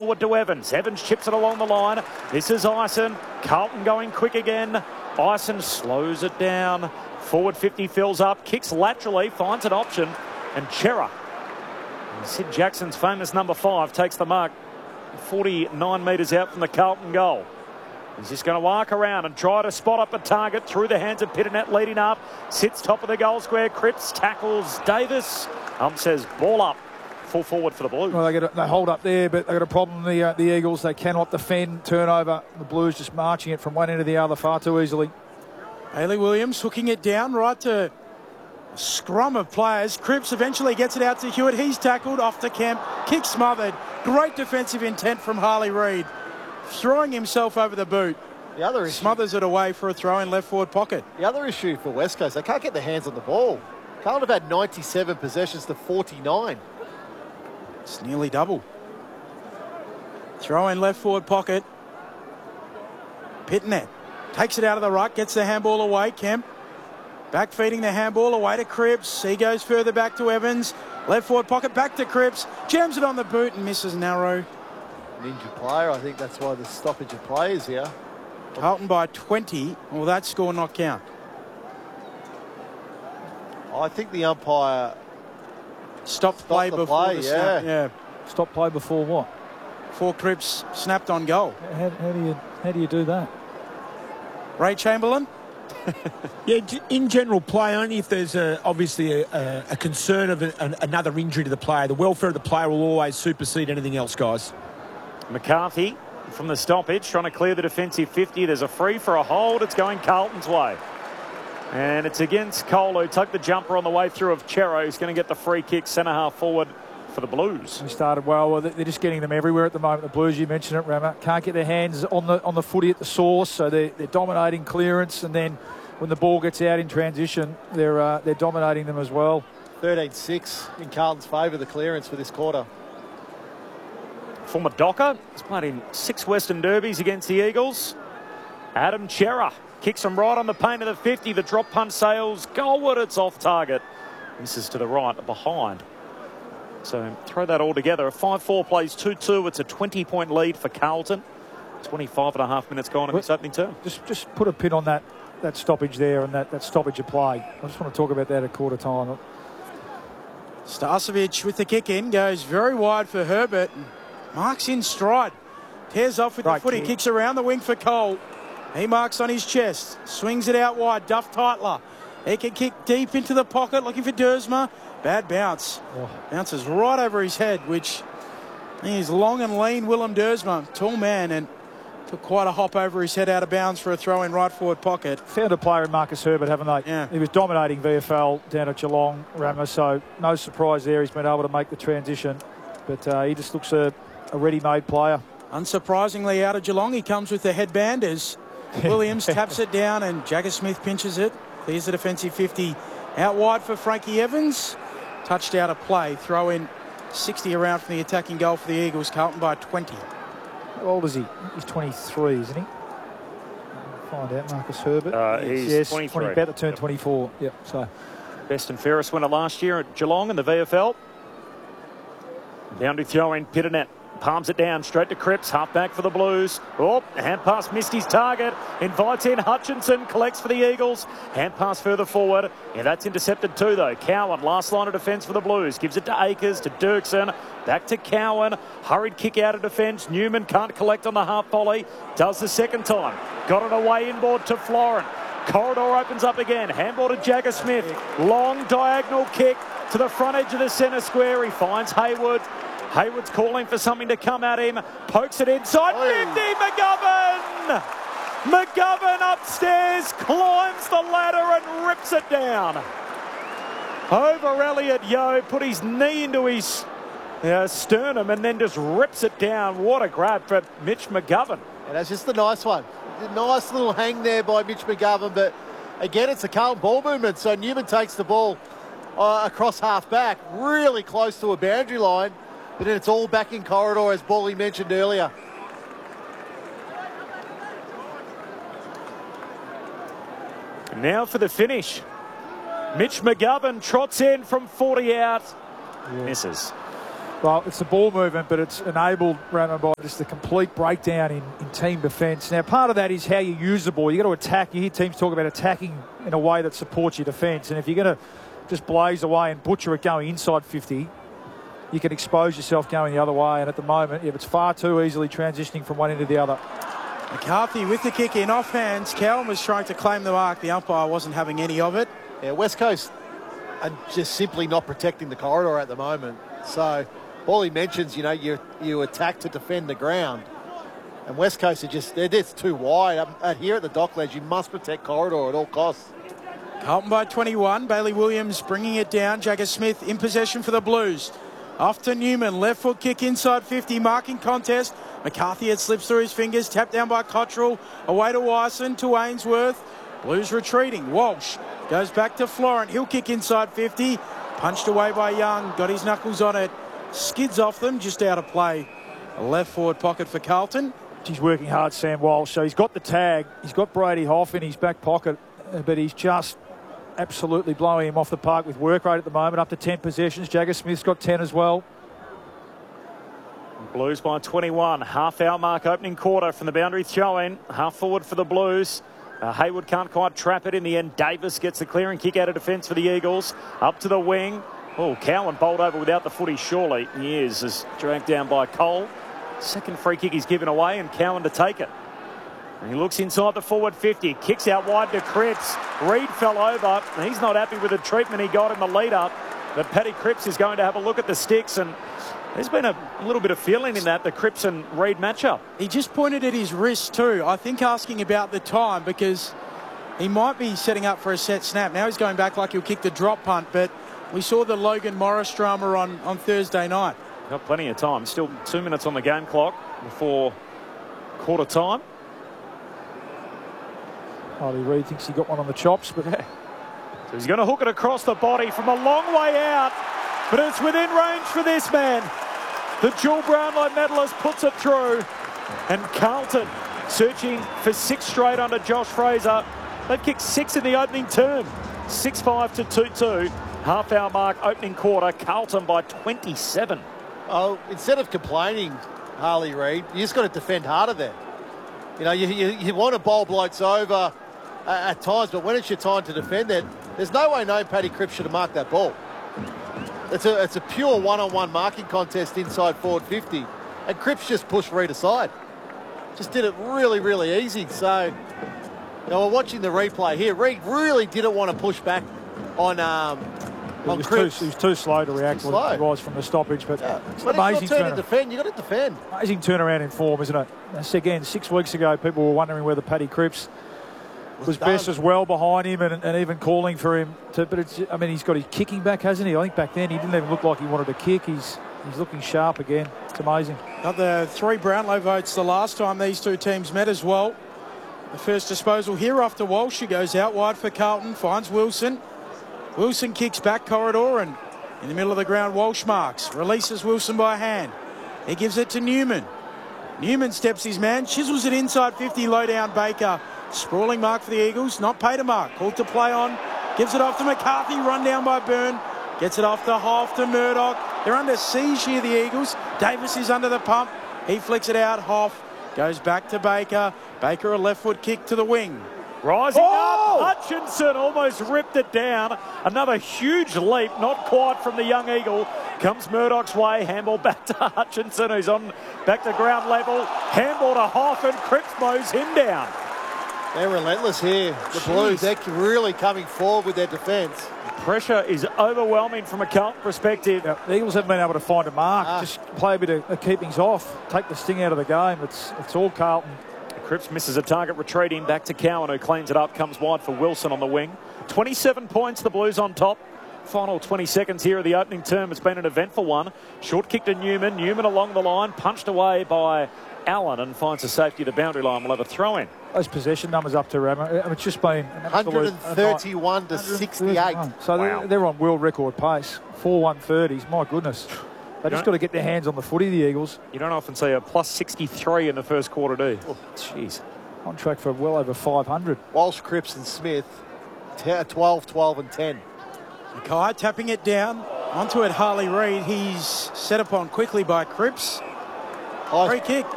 forward to Evans. Evans chips it along the line. This is Ison. Carlton going quick again. Ison slows it down. Forward 50 fills up, kicks laterally, finds an option, and Chera, Sid Jackson's famous number 5, takes the mark 49 metres out from the Carlton goal. He's just going to walk around and try to spot up a target through the hands of Pitternet leading up. Sits top of the goal square. Cripps tackles Davis. Says ball up. Full forward for the Blues. Well, they hold up there, but they've got a problem, the Eagles. They cannot defend turnover. The Blues just marching it from one end to the other far too easily. Bailey Williams hooking it down right to a scrum of players. Cripps eventually gets it out to Hewitt. He's tackled off to Kemp. Kick smothered. Great defensive intent from Harley Reid. Throwing himself over the boot. The other issue, smothers it away for a throw in left forward pocket. The other issue for West Coast, they can't get their hands on the ball. Carlton have had 97 possessions to 49. It's nearly double. Throw in left forward pocket. Pitternet takes it out of the ruck, gets the handball away. Kemp back feeding the handball away to Cripps. He goes further back to Evans. Left forward pocket back to Cripps. Jams it on the boot and misses narrow. Ninja player, I think that's why the stoppage of play is here. Carlton by 20. Will that score not count? I think the umpire stopped play before the snap. Yeah. Stop play before what? Before Cripps snapped on goal. How do you do that? Ray Chamberlain? Yeah, in general play, only if there's obviously a concern of another injury to the player. The welfare of the player will always supersede anything else, guys. McCarthy from the stoppage trying to clear the defensive 50. There's a free for a hold. It's going Carlton's way. And it's against Cole, who took the jumper on the way through of Chero. He's going to get the free kick centre half forward for the Blues. He started well. They're just getting them everywhere at the moment. The Blues, you mentioned it, Rama, can't get their hands on the footy at the source, so they're dominating clearance, and then when the ball gets out in transition, they're dominating them as well. 13-6 in Carlton's favour, the clearance for this quarter. Former Docker has played in 6 Western Derbies against the Eagles. Adam Chera kicks him right on the paint of the 50. The drop punt sails goalward. It's off target. Misses to the right, behind. So throw that all together. A 5-4 plays 2-2. It's a 20-point lead for Carlton. 25.5 minutes gone in this opening term. Just put a pin on that stoppage there and that stoppage of play. I just want to talk about that at quarter time. Starcevic with the kick in goes very wide for Herbert. Marks in stride. Tears off with the foot. He kicks around the wing for Cole. He marks on his chest. Swings it out wide. Duff Tytler. He can kick deep into the pocket looking for Dersma. Bad bounce. Bounces right over his head, which he's long and lean. Willem Dersma, tall man, and took quite a hop over his head out of bounds for a throw in right forward pocket. Found a player in Marcus Herbert, haven't they? Yeah. He was dominating VFL down at Geelong, Rama, so no surprise there. He's been able to make the transition, but he just looks a ready-made player. Unsurprisingly, out of Geelong, he comes with the headband as Williams taps it down and Jagger Smith pinches it. Clears the defensive 50 out wide for Frankie Evans. Touched out of play. Throw in 60 around from the attacking goal for the Eagles. Carlton by 20. How old is he? He's 23, isn't he? Find out, Marcus Herbert. He's 23. About to turn 24. Yep. So best and fairest winner last year at Geelong in the VFL. Down to throw in Pitternet. Palms it down straight to Cripps, half back for the Blues. Oh, hand pass missed his target. Invites in Hutchinson, collects for the Eagles. Hand pass further forward. Yeah, that's intercepted too though. Cowan, last line of defence for the Blues. Gives it to Akers, to Dirksen. Back to Cowan. Hurried kick out of defence. Newman can't collect on the half volley. Does the second time. Got it away inboard to Florent. Corridor opens up again. Handball to Jagger Smith. Long diagonal kick to the front edge of the centre square. He finds Hayward. Hayward's calling for something to come at him. Pokes it inside. 50, McGovern! McGovern upstairs, climbs the ladder and rips it down. Over Elliot Yeo, put his knee into his sternum and then just rips it down. What a grab for Mitch McGovern. And that's just the nice one. Nice little hang there by Mitch McGovern, but again, it's a Carlton ball movement. So Newman takes the ball across half back, really close to a boundary line. But then it's all back in corridor, as Bally mentioned earlier. And now for the finish. Mitch McGovern trots in from 40 out. Misses. Well, it's the ball movement, but it's enabled, Ramon, by just the complete breakdown in team defence. Now, part of that is how you use the ball. You've got to attack. You hear teams talk about attacking in a way that supports your defence. And if you're going to just blaze away and butcher it going inside 50, you can expose yourself going the other way. And at the moment, if it's far too easily transitioning from one end to the other. McCarthy with the kick in off hands. Cowan was trying to claim the mark. The umpire wasn't having any of it. Yeah, West Coast are just simply not protecting the corridor at the moment. So all he mentions, you know, you attack to defend the ground. And West Coast are they're just too wide. Here at the Docklands, you must protect corridor at all costs. Carlton by 21. Bailey Williams bringing it down. Jagger Smith in possession for the Blues. Off to Newman. Left foot kick inside 50. Marking contest. McCarthy, it slips through his fingers. Tapped down by Cottrell. Away to Wyson. To Ainsworth. Blues retreating. Walsh goes back to Florent. He'll kick inside 50. Punched away by Young. Got his knuckles on it. Skids off them. Just out of play. A left forward pocket for Carlton. He's working hard, Sam Walsh. So he's got the tag. He's got Brady Hoff in his back pocket. But he's just absolutely blowing him off the park with work rate at the moment. Up to 10 possessions. Jagger Smith's got 10 as well. Blues by 21. Half-hour mark opening quarter from the boundary throw-in. Half forward for the Blues. Hayward can't quite trap it in the end. Davis gets the clearing kick out of defence for the Eagles. Up to the wing. Oh, Cowan bowled over without the footy, surely. He is dragged down by Cole. Second free kick he's given away, and Cowan to take it. And he looks inside the forward 50. Kicks out wide to Cripps. Reid fell over. He's not happy with the treatment he got in the lead-up. But Paddy Cripps is going to have a look at the sticks, and there's been a little bit of feeling in that, the Cripps and Reid matchup. He just pointed at his wrist too. I think asking about the time because he might be setting up for a set snap. Now he's going back like he'll kick the drop punt, but we saw the Logan Morris drama on Thursday night. Got plenty of time. Still 2 minutes on the game clock before quarter time. Harley Reid thinks he got one on the chops, but So he's going to hook it across the body from a long way out, but it's within range for this man. The dual Brownlow medalist puts it through, and Carlton searching for 6 straight under Josh Fraser. They've kicked 6 in the opening term. 6-5 to 2-2. Half-hour mark opening quarter. Carlton by 27. Oh, instead of complaining, Harley Reid, you just got to defend harder there. You know, you want to bowl blokes over at times, but when it's your time to defend it, there's no way Paddy Cripps should have marked that ball. It's a pure one-on-one marking contest inside forward 50, and Cripps just pushed Reid aside. Just did it really, really easy. So, you know, we're watching the replay here. Reid really didn't want to push back on Cripps. He was too slow to react what he was from the stoppage, but it's an amazing turn to defend. You've got to defend. Amazing turnaround in form, isn't it? Again, 6 weeks ago, people were wondering whether Paddy Cripps was best as well behind him and even calling for him. But he's got his kicking back, hasn't he? I think back then he didn't even look like he wanted to kick. He's looking sharp again. It's amazing. Got the 3 Brownlow votes the last time these two teams met as well. The first disposal here after Walsh. He goes out wide for Carlton, finds Wilson. Wilson kicks back corridor, and in the middle of the ground, Walsh marks. Releases Wilson by hand. He gives it to Newman. Newman steps his man, chisels it inside 50, low down Baker. Sprawling mark for the Eagles, not paid a mark. Called to play on, gives it off to McCarthy, run down by Byrne. Gets it off to Hoff, to Murdoch. They're under siege here, the Eagles. Davis is under the pump. He flicks it out. Hoff goes back to Baker. Baker, a left foot kick to the wing. Rising up, Hutchinson almost ripped it down. Another huge leap, not quite from the young Eagle. Comes Murdoch's way, handball back to Hutchinson, who's on back to ground level. Handball to Hoff, and Cripps mows him down. They're relentless here. The Blues, they're really coming forward with their defence. Pressure is overwhelming from a Carlton perspective. Yeah, the Eagles haven't been able to find a mark. Just play a bit of keepings off, take the sting out of the game. It's all Carlton. Cripps misses a target retreating. Back to Cowan, who cleans it up. Comes wide for Wilson on the wing. 27 points, the Blues on top. Final 20 seconds here of the opening term. It's been an eventful one. Short kick to Newman. Newman along the line. Punched away by Allen and finds a safety at the boundary line. We'll have a throw in. Those possession numbers up to Rama. It's just been an 131 to 68. So wow. They're on world record pace. 4-1-30s. My goodness. They just got to get their hands on the footy, the Eagles. You don't often see a plus 63 in the first quarter, do you? Jeez. On track for well over 500. Walsh, Cripps and Smith, 12, 12 and 10. Mackay tapping it down. Onto it, Harley Reid. He's set upon quickly by Cripps. Free kick.